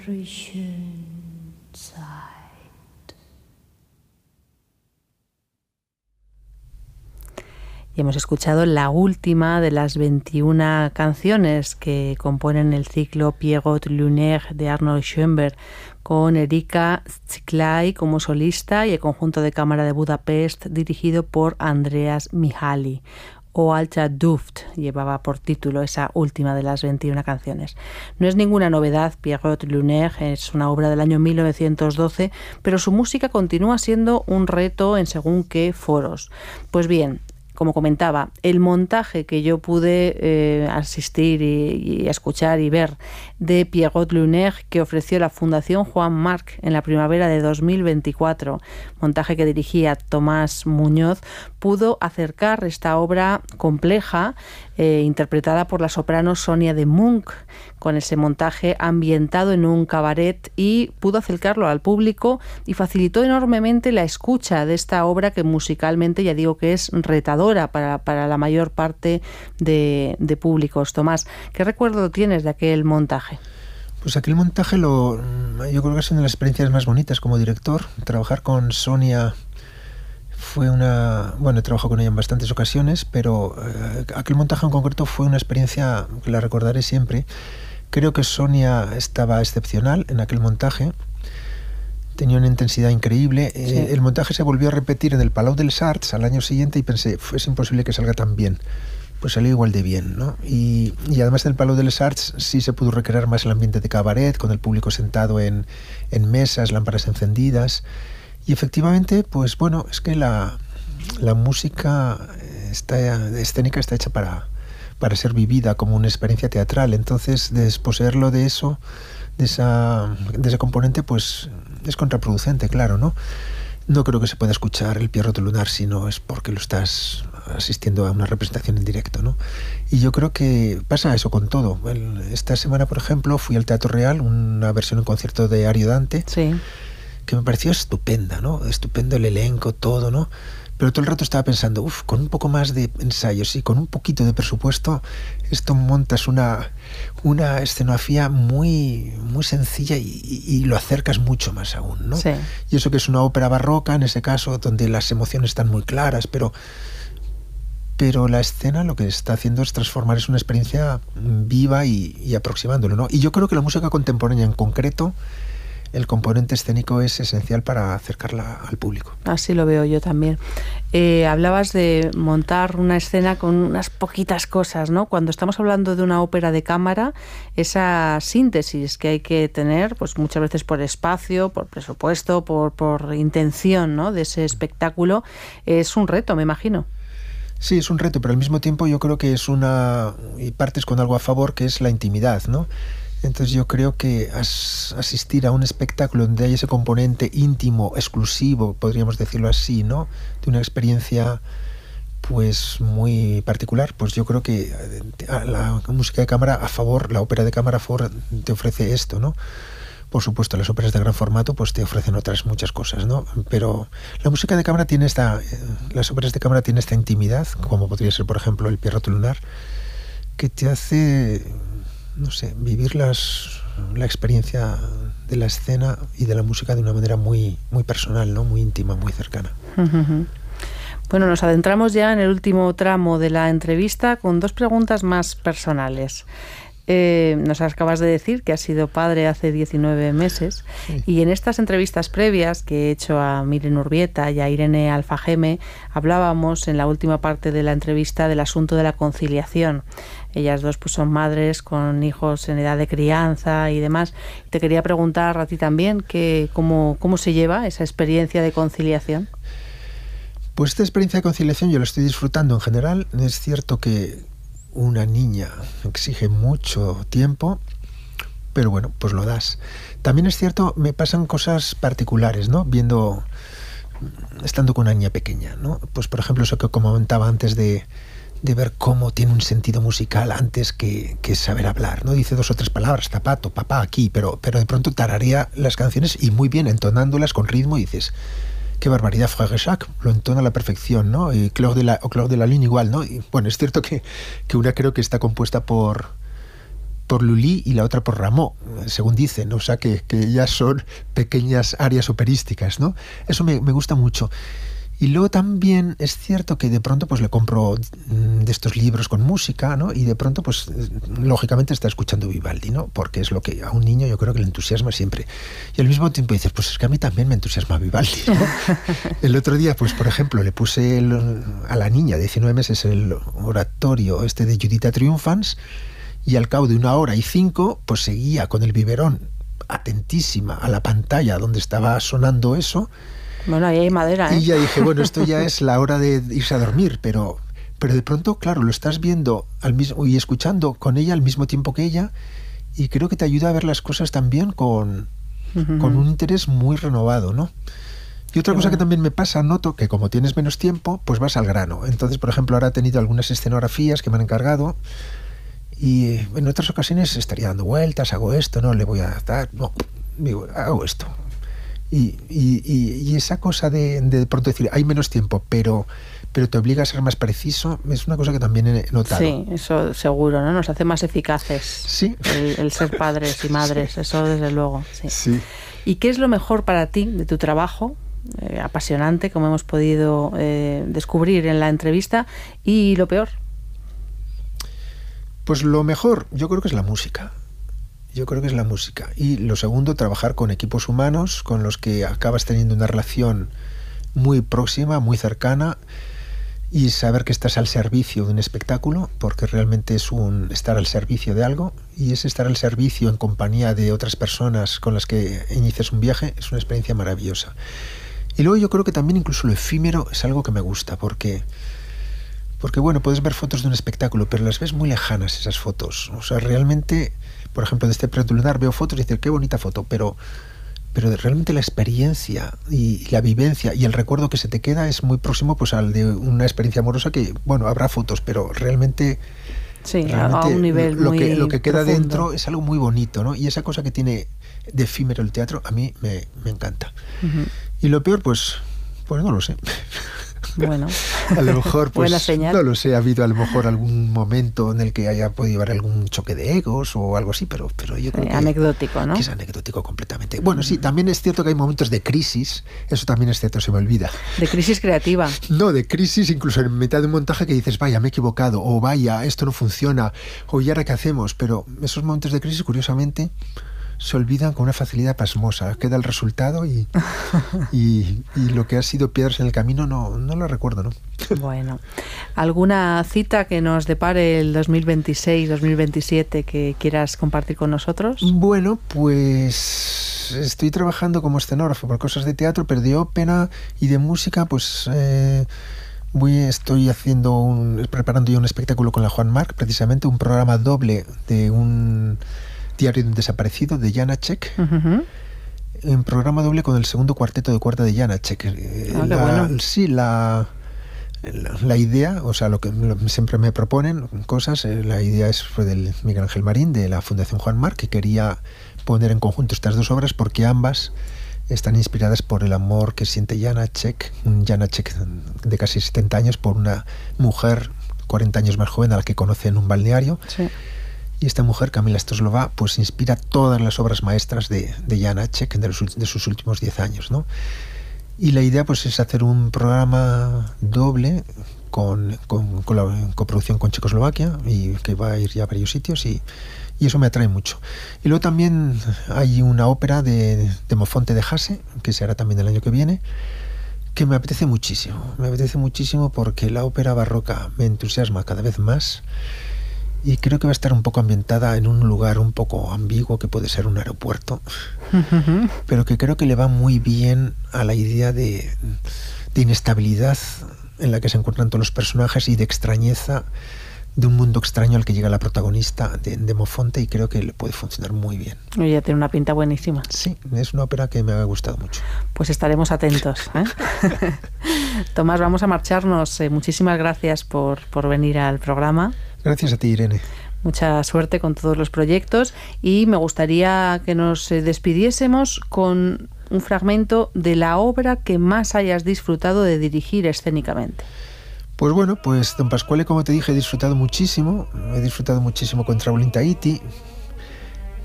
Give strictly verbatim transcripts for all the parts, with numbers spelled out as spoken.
Y hemos escuchado la última de las veintiuna canciones que componen el ciclo Pierrot Lunaire de Arnold Schoenberg, con Erika Székely como solista y el conjunto de cámara de Budapest dirigido por Andreas Mihaly. O Alta Duft llevaba por título esa última de las veintiuna canciones. No es ninguna novedad, Pierrot Lunaire es una obra del año mil novecientos doce, pero su música continúa siendo un reto en según qué foros. Pues bien, como comentaba, el montaje que yo pude eh, asistir y, y escuchar y ver de Pierrot Lunaire que ofreció la Fundación Juan March en la primavera de dos mil veinticuatro, montaje que dirigía Tomás Muñoz, pudo acercar esta obra compleja eh, interpretada por la soprano Sonia de Munch, con ese montaje ambientado en un cabaret, y pudo acercarlo al público y facilitó enormemente la escucha de esta obra que musicalmente ya digo que es retadora para, para la mayor parte de, de públicos. Tomás, ¿qué recuerdo tienes de aquel montaje? Pues aquel montaje lo, yo creo que es una de las experiencias más bonitas como director. Trabajar con Sonia fue una... Bueno, he trabajado con ella en bastantes ocasiones, pero eh, aquel montaje en concreto fue una experiencia que la recordaré siempre. Creo que Sonia estaba excepcional en aquel montaje. Tenía una intensidad increíble. Sí. Eh, el montaje se volvió a repetir en el Palau dels Arts al año siguiente y pensé, es imposible que salga tan bien. Pues salió igual de bien, ¿no? Y, y además en el Palau dels Arts sí se pudo recrear más el ambiente de cabaret, con el público sentado en, en mesas, lámparas encendidas. Y efectivamente, pues bueno, es que la, la música está, escénica está hecha para... para ser vivida como una experiencia teatral. Entonces, desposeerlo de eso, de esa de ese componente, pues es contraproducente, claro, ¿no? No creo que se pueda escuchar el Pierrot Lunaire si no es porque lo estás asistiendo a una representación en directo, ¿no? Y yo creo que pasa eso con todo. El, esta semana, por ejemplo, fui al Teatro Real, una versión en concierto de Ario Dante, sí, que me pareció estupenda, ¿no? Estupendo el elenco, todo, ¿no? Pero todo el rato estaba pensando, uff, con un poco más de ensayos y con un poquito de presupuesto, esto montas una, una escenografía muy, muy sencilla y, y, y lo acercas mucho más aún, ¿no? Sí. Y eso que es una ópera barroca, en ese caso, donde las emociones están muy claras, pero, pero la escena lo que está haciendo es transformar, es una experiencia viva y, y aproximándolo, ¿no? Y yo creo que la música contemporánea en concreto, el componente escénico es esencial para acercarla al público. Así lo veo yo también. Eh, hablabas de montar una escena con unas poquitas cosas, ¿no? Cuando estamos hablando de una ópera de cámara, esa síntesis que hay que tener, pues muchas veces por espacio, por presupuesto, por, por intención, ¿no?, de ese espectáculo, es un reto, me imagino. Sí, es un reto, pero al mismo tiempo yo creo que es una... y partes con algo a favor, que es la intimidad, ¿no? Entonces yo creo que as, asistir a un espectáculo donde hay ese componente íntimo, exclusivo, podríamos decirlo así, ¿no?, de una experiencia pues muy particular, pues yo creo que la música de cámara a favor, la ópera de cámara a favor te ofrece esto, ¿no? Por supuesto, las óperas de gran formato pues te ofrecen otras muchas cosas, ¿no? Pero la música de cámara tiene esta, las óperas de cámara tienen esta intimidad, como podría ser, por ejemplo, el Pierrot Lunaire, que te hace, no sé, vivir las, la experiencia de la escena y de la música de una manera muy, muy personal, ¿no? Muy íntima, muy cercana. Uh-huh. Bueno, nos adentramos ya en el último tramo de la entrevista con dos preguntas más personales. Eh, nos acabas de decir que has sido padre hace diecinueve meses, sí. Y en estas entrevistas previas que he hecho a Miren Urbieta y a Irene Alfageme hablábamos en la última parte de la entrevista del asunto de la conciliación. Ellas dos pues son madres con hijos en edad de crianza y demás. Te quería preguntar a ti también que cómo, cómo se lleva esa experiencia de conciliación. Pues esta experiencia de conciliación yo la estoy disfrutando en general. Es cierto que una niña exige mucho tiempo, pero bueno, pues lo das. También es cierto, me pasan cosas particulares, ¿no? Viendo, estando con una niña pequeña, ¿no? Pues por ejemplo eso que comentaba antes de, de ver cómo tiene un sentido musical antes que, que saber hablar, ¿no? Dice dos o tres palabras, zapato, papá, aquí, pero, pero de pronto tararea las canciones y muy bien, entonándolas con ritmo y dices... Qué barbaridad, Frère Jacques, lo entona a la perfección, ¿no? Y Claude de la, o Claude de la Lune igual, ¿no? Y bueno, es cierto que, que una creo que está compuesta por, por Lully y la otra por Rameau, según dicen, o sea que, que ya son pequeñas áreas operísticas, ¿no? Eso me, me gusta mucho. Y luego también es cierto que de pronto pues le compro de estos libros con música, ¿no? Y de pronto pues lógicamente está escuchando Vivaldi, ¿no? Porque es lo que a un niño yo creo que le entusiasma siempre. Y al mismo tiempo dices, pues es que a mí también me entusiasma Vivaldi, ¿no? El otro día, pues por ejemplo, le puse el, a la niña de diecinueve meses el oratorio este de Judita Triumphans, y al cabo de una hora y cinco pues seguía con el biberón atentísima a la pantalla donde estaba sonando eso. Bueno, ahí hay madera, ¿eh? Y ya dije, bueno, esto ya es la hora de irse a dormir, pero, pero de pronto, claro, lo estás viendo al mismo y escuchando con ella al mismo tiempo que ella, y creo que te ayuda a ver las cosas también con, uh-huh. con un interés muy renovado, ¿no? Y otra Qué cosa bueno. que también me pasa, noto que como tienes menos tiempo, pues vas al grano. Entonces, por ejemplo, ahora he tenido algunas escenografías que me han encargado, y en otras ocasiones estaría dando vueltas, hago esto, no, le voy a dar, no, digo, hago esto. Y, y, y esa cosa de, de pronto decir, hay menos tiempo, pero, pero te obliga a ser más preciso, es una cosa que también he notado. Sí, eso seguro, ¿no? Nos hace más eficaces. Sí. El, el ser padres y madres, sí. Eso desde luego. Sí. Sí. ¿Y qué es lo mejor para ti de tu trabajo? Eh, apasionante, como hemos podido eh, descubrir en la entrevista, y lo peor. Pues lo mejor, yo creo que es la música. Yo creo que es la música. Y lo segundo, trabajar con equipos humanos con los que acabas teniendo una relación muy próxima, muy cercana, y saber que estás al servicio de un espectáculo, porque realmente es un estar al servicio de algo, y ese estar al servicio en compañía de otras personas con las que inicias un viaje es una experiencia maravillosa. Y luego yo creo que también incluso lo efímero es algo que me gusta, porque porque bueno, puedes ver fotos de un espectáculo, pero las ves muy lejanas esas fotos. O sea, realmente, por ejemplo, de este Preludio Lunar veo fotos y dices, qué bonita foto, pero, pero realmente la experiencia y la vivencia y el recuerdo que se te queda es muy próximo pues al de una experiencia amorosa que, bueno, habrá fotos, pero realmente, sí, realmente a un nivel lo muy que, lo que queda profundo dentro es algo muy bonito, ¿no? Y esa cosa que tiene de efímero el teatro a mí me, me encanta. Uh-huh. Y lo peor, pues, pues no lo sé. Bueno, a lo mejor, pues, buena señal. No lo sé, ha habido a lo mejor algún momento en el que haya podido haber algún choque de egos o algo así, pero, pero yo creo eh, que... Anecdótico, ¿no? Que es anecdótico completamente. Bueno, sí, también es cierto que hay momentos de crisis, eso también es cierto, se me olvida. ¿De crisis creativa? No, de crisis incluso en mitad de un montaje que dices, vaya, me he equivocado, o vaya, esto no funciona, o ¿y ahora qué hacemos? Pero esos momentos de crisis, curiosamente, se olvidan con una facilidad pasmosa. Queda el resultado y, y, y lo que ha sido piedras en el camino no, no lo recuerdo, ¿no? Bueno, ¿alguna cita que nos depare el dos mil veintiséis, dos mil veintisiete que quieras compartir con nosotros? Bueno, pues estoy trabajando como escenógrafo por cosas de teatro, pero de ópera y de música, pues... Eh, Voy, estoy haciendo un, preparando yo un espectáculo con la Juan Marc, precisamente un programa doble de un diario de un desaparecido de Janacek, uh-huh. Un programa doble con el segundo cuarteto de cuerda de Janacek. Ah, la, bueno. Sí, la, la, la idea, o sea, lo que lo, siempre me proponen cosas, la idea es, fue del Miguel Ángel Marín, de la Fundación Juan Marc, que quería poner en conjunto estas dos obras porque ambas están inspiradas por el amor que siente Janacek, un Janacek de casi setenta años, por una mujer cuarenta años más joven a la que conoce en un balneario. Sí. Y esta mujer, Camila Stoslova, pues inspira todas las obras maestras de, de Janacek de, los, de sus últimos diez años, ¿no? Y la idea pues es hacer un programa doble con, con, con la coproducción con Checoslovaquia y que va a ir ya a varios sitios y, y eso me atrae mucho. Y luego también hay una ópera de Demofonte de Hasse, que se hará también el año que viene, que me apetece muchísimo. Me apetece muchísimo porque la ópera barroca me entusiasma cada vez más. Y creo que va a estar un poco ambientada en un lugar un poco ambiguo que puede ser un aeropuerto, uh-huh. Pero que creo que le va muy bien a la idea de, de inestabilidad en la que se encuentran todos los personajes y de extrañeza de un mundo extraño al que llega la protagonista de Demofonte, y creo que le puede funcionar muy bien. Oye, tiene una pinta buenísima. Sí, es una ópera que me ha gustado mucho. Pues estaremos atentos, ¿eh? Tomás, vamos a marcharnos. Eh, muchísimas gracias por, por venir al programa. Gracias a ti, Irene. Mucha suerte con todos los proyectos y me gustaría que nos despidiésemos con un fragmento de la obra que más hayas disfrutado de dirigir escénicamente. Pues bueno, pues Don Pasquale, como te dije, he disfrutado muchísimo. He disfrutado muchísimo con Travolta Iti,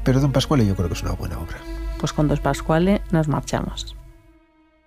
pero Don Pasquale yo creo que es una buena obra. Pues con Don Pasquale nos marchamos.